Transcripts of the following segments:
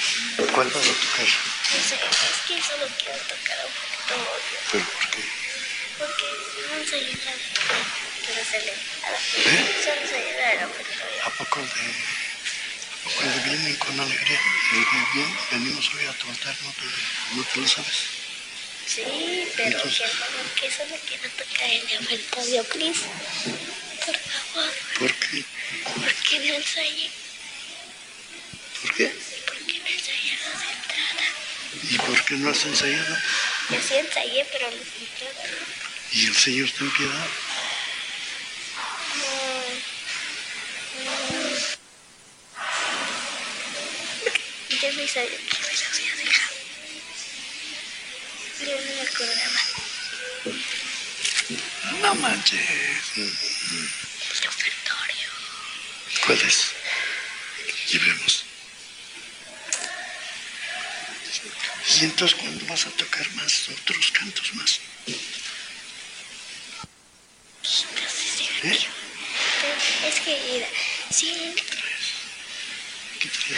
¿Cuál vas a tocar? No sé, es que solo quiero tocar un poquito. ¿Pero por qué? Porque no sé la pero se le solo se le da la ¿A poco le vienen con alegría? Bien, venimos hoy a tocar, ¿no te lo sabes? Sí, pero que solo quiero tocar el Evangelio, please. Por favor. ¿Por qué? Porque no ensayé. ¿Por qué? Porque no ensayé las entradas. ¿Y por qué no has ensayado? Yo sí ensayé, pero las entradas. ¿Y el Señor ten piedad? Ya me sabía que me las había dejado. Yo no me acordaba. No manches. El ofertorio. ¿Puedes? Llevemos. ¿Y entonces cuándo vas a tocar más, otros cantos más? ¿Eh? Es que, mira, sí. ¿Qué traes?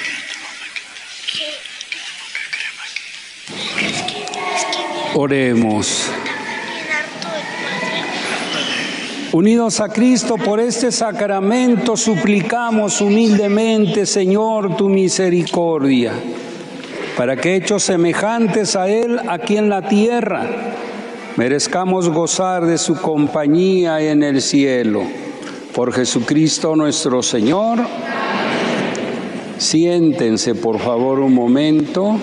¿Qué? Es que, mira. Oremos. Harto el Padre. Unidos a Cristo por este sacramento, suplicamos humildemente, Señor, tu misericordia, para que hechos semejantes a Él aquí en la tierra, merezcamos gozar de su compañía en el cielo. Por Jesucristo nuestro Señor. Siéntense, por favor, un momento.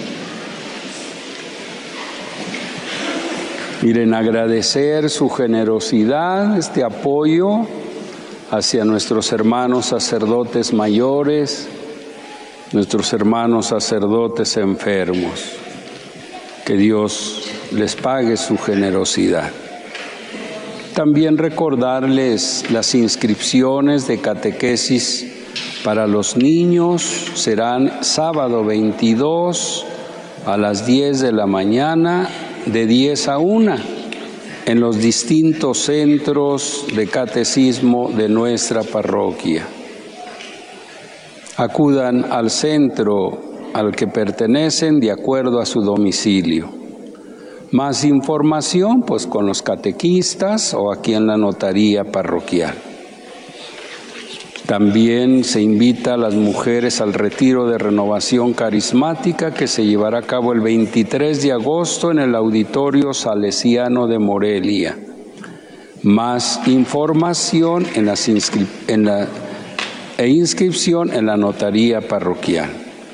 Miren, agradecer su generosidad, este apoyo hacia nuestros hermanos sacerdotes mayores, nuestros hermanos sacerdotes enfermos. Que Dios les pague su generosidad. También recordarles las inscripciones de catequesis para los niños. Serán sábado 22 a las 10 de la mañana, de 10 a 1, en los distintos centros de catecismo de nuestra parroquia. Acudan al centro al que pertenecen de acuerdo a su domicilio. Más información, pues con los catequistas o aquí en la notaría parroquial. También se invita a las mujeres al retiro de renovación carismática que se llevará a cabo el 23 de agosto en el Auditorio Salesiano de Morelia. Más información inscripción en la notaría parroquial.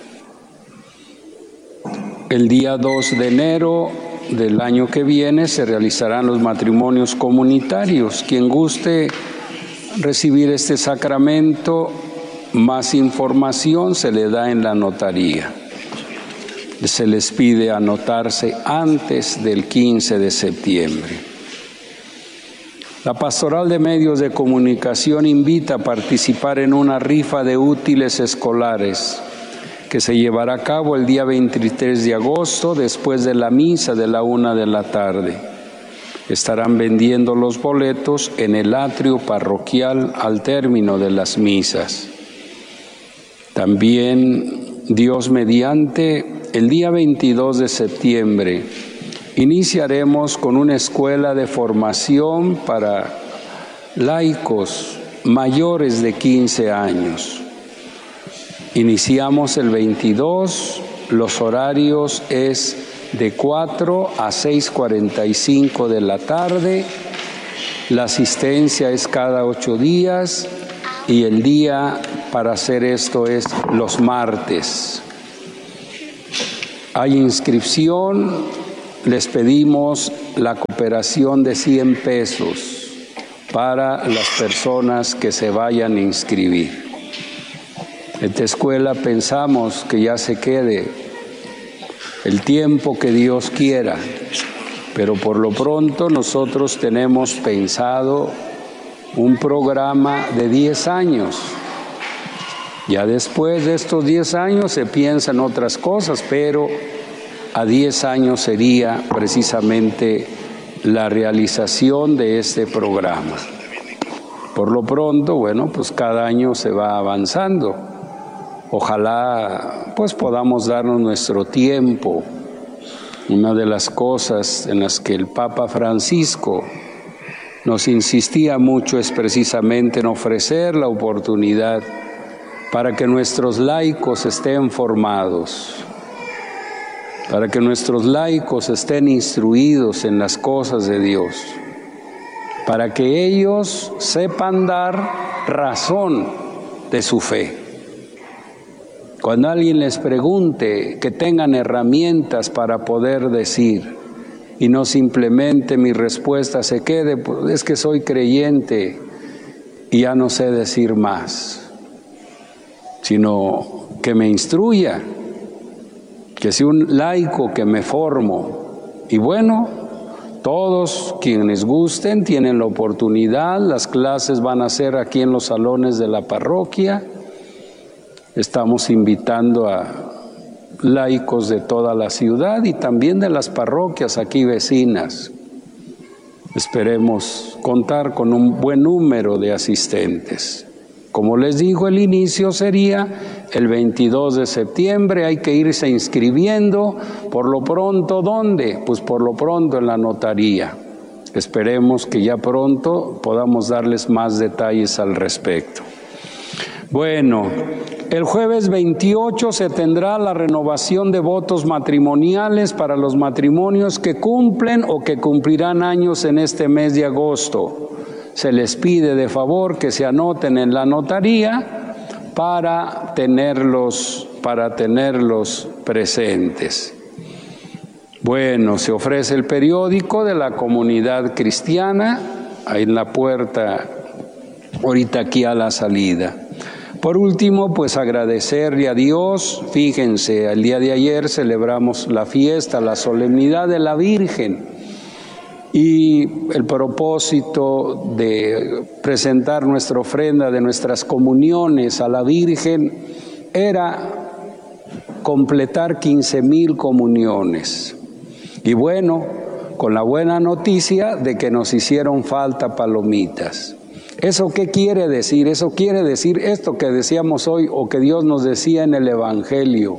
El día 2 de enero del año que viene se realizarán los matrimonios comunitarios. Quien guste recibir este sacramento, más información se le da en la notaría. Se les pide anotarse antes del 15 de septiembre. La Pastoral de Medios de Comunicación invita a participar en una rifa de útiles escolares que se llevará a cabo el día 23 de agosto después de la misa de la 1 de la tarde. Estarán vendiendo los boletos en el atrio parroquial al término de las misas. También, Dios mediante, el día 22 de septiembre iniciaremos con una escuela de formación para laicos mayores de 15 años. Iniciamos el 22, los horarios es de 4 a 6:45 de la tarde, la asistencia es cada 8 días y el día para hacer esto es los martes. Hay inscripción, les pedimos la cooperación de 100 pesos para las personas que se vayan a inscribir. Esta escuela pensamos que ya se quede el tiempo que Dios quiera, pero por lo pronto nosotros tenemos pensado un programa de 10 años. Ya después de estos 10 años se piensan otras cosas, pero a 10 años sería precisamente la realización de este programa. Por lo pronto, bueno, pues cada año se va avanzando. Ojalá pues podamos darnos nuestro tiempo. Una de las cosas en las que el Papa Francisco nos insistía mucho es precisamente en ofrecer la oportunidad para que nuestros laicos estén formados, para que nuestros laicos estén instruidos en las cosas de Dios, para que ellos sepan dar razón de su fe. Cuando alguien les pregunte, que tengan herramientas para poder decir, y no simplemente mi respuesta se quede, pues es que soy creyente y ya no sé decir más, sino que me instruya, que sea un laico que me formo. Y bueno, todos quienes gusten tienen la oportunidad, las clases van a ser aquí en los salones de la parroquia. Estamos invitando a laicos de toda la ciudad y también de las parroquias aquí vecinas. Esperemos contar con un buen número de asistentes. Como les digo, el inicio sería el 22 de septiembre, hay que irse inscribiendo. Por lo pronto, ¿dónde? Pues por lo pronto en la notaría. Esperemos que ya pronto podamos darles más detalles al respecto. Bueno, el jueves 28 se tendrá la renovación de votos matrimoniales para los matrimonios que cumplen o que cumplirán años en este mes de agosto. Se les pide de favor que se anoten en la notaría para tenerlos presentes. Bueno, se ofrece el periódico de la Comunidad Cristiana, ahí en la puerta, ahorita aquí a la salida. Por último, pues agradecerle a Dios. Fíjense, el día de ayer celebramos la fiesta, la solemnidad de la Virgen. Y el propósito de presentar nuestra ofrenda de nuestras comuniones a la Virgen era completar 15,000 comuniones. Y bueno, con la buena noticia de que nos hicieron falta palomitas. ¿Eso qué quiere decir? Eso quiere decir esto que decíamos hoy o que Dios nos decía en el Evangelio.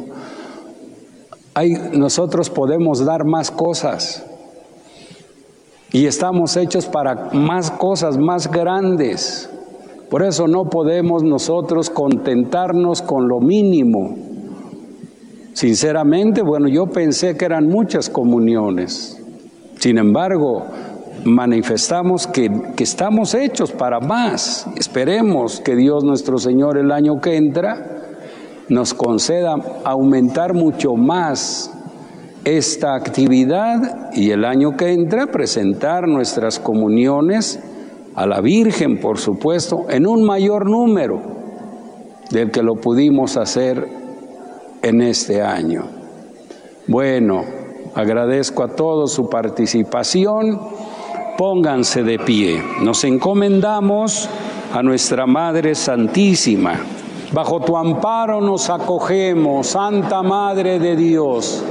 Nosotros podemos dar más cosas y estamos hechos para más cosas más grandes. Por eso no podemos nosotros contentarnos con lo mínimo. Sinceramente, bueno, yo pensé que eran muchas comuniones. Sin embargo, manifestamos que estamos hechos para más. Esperemos que Dios nuestro Señor el año que entra nos conceda aumentar mucho más esta actividad y el año que entra presentar nuestras comuniones a la Virgen, por supuesto, en un mayor número del que lo pudimos hacer en este año. Bueno, agradezco a todos su participación. Pónganse de pie. Nos encomendamos a nuestra Madre Santísima. Bajo tu amparo nos acogemos, Santa Madre de Dios.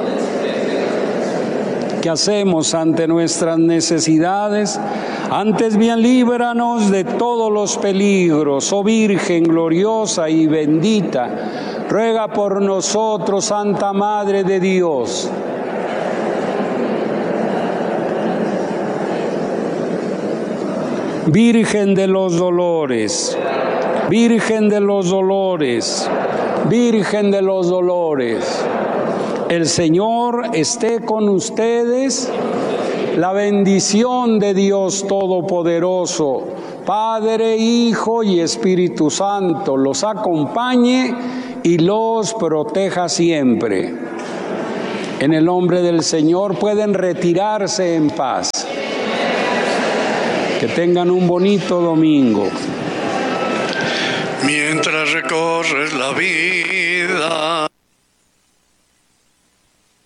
¿Qué hacemos ante nuestras necesidades? Antes bien líbranos de todos los peligros, oh Virgen gloriosa y bendita. Ruega por nosotros, Santa Madre de Dios. Virgen de los dolores, Virgen de los dolores, Virgen de los dolores. El Señor esté con ustedes. La bendición de Dios Todopoderoso, Padre, Hijo y Espíritu Santo, los acompañe y los proteja siempre. En el nombre del Señor pueden retirarse en paz. Que tengan un bonito domingo. Mientras recorres la vida